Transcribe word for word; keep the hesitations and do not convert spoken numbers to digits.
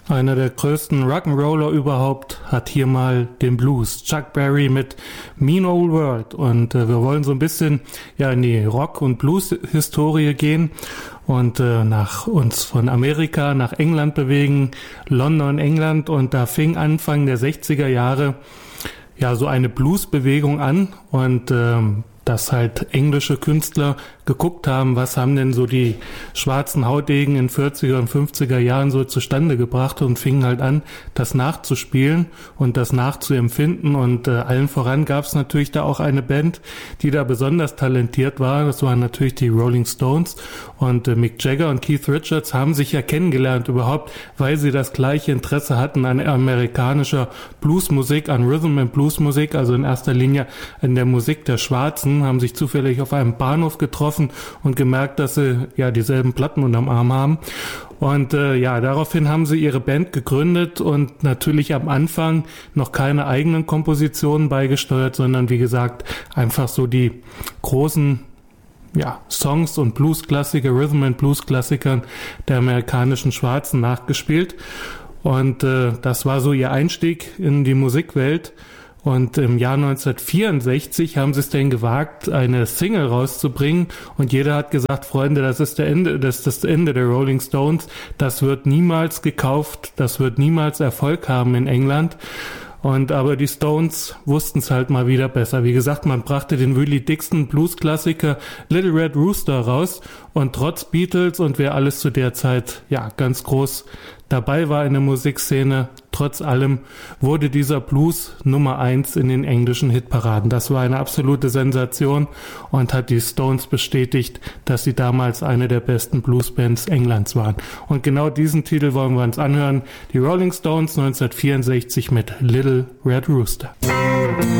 Einer der größten Rock'n'Roller überhaupt hat hier mal den Blues. Chuck Berry mit Mean Old World. Und äh, wir wollen so ein bisschen ja in die Rock- und Blues-Historie gehen und äh, nach uns von Amerika nach England bewegen, London, England. Und da fing Anfang der sechziger Jahre ja so eine Blues-Bewegung an und ähm, dass halt englische Künstler geguckt haben, was haben denn so die schwarzen Hautdegen in vierziger und fünfziger Jahren so zustande gebracht und fingen halt an, das nachzuspielen und das nachzuempfinden. Und äh, allen voran gab es natürlich da auch eine Band, die da besonders talentiert war. Das waren natürlich die Rolling Stones. Und äh, Mick Jagger und Keith Richards haben sich ja kennengelernt überhaupt, weil sie das gleiche Interesse hatten an amerikanischer Bluesmusik, an Rhythm and Bluesmusik, also in erster Linie an der Musik der Schwarzen, haben sich zufällig auf einem Bahnhof getroffen und gemerkt, dass sie ja dieselben Platten unterm Arm haben. Und äh, ja, daraufhin haben sie ihre Band gegründet und natürlich am Anfang noch keine eigenen Kompositionen beigesteuert, sondern wie gesagt einfach so die großen ja, Songs und Bluesklassiker, Rhythm and Bluesklassiker der amerikanischen Schwarzen nachgespielt. Und äh, das war so ihr Einstieg in die Musikwelt. Und im Jahr neunzehnhundertvierundsechzig haben sie es denn gewagt, eine Single rauszubringen. Und jeder hat gesagt, Freunde, das ist der Ende, das ist das Ende der Rolling Stones. Das wird niemals gekauft, das wird niemals Erfolg haben in England. Und aber die Stones wussten es halt mal wieder besser. Wie gesagt, man brachte den Willie Dixon Blues-Klassiker Little Red Rooster raus. Und trotz Beatles und wer alles zu der Zeit ja ganz groß dabei war in der Musikszene, trotz allem wurde dieser Blues Nummer eins in den englischen Hitparaden. Das war eine absolute Sensation und hat die Stones bestätigt, dass sie damals eine der besten Bluesbands Englands waren. Und genau diesen Titel wollen wir uns anhören. Die Rolling Stones neunzehnhundertvierundsechzig mit Little Red Rooster.